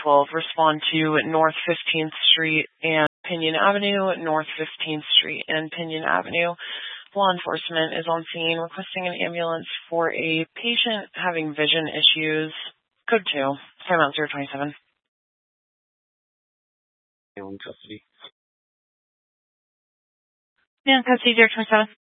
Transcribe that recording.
1012, respond to North 15th Street and Pinion Avenue, North 15th Street and Pinion Avenue. Law enforcement is on scene requesting an ambulance for a patient having vision issues. Code 2, timeout 027. In custody. Yeah, custody 027.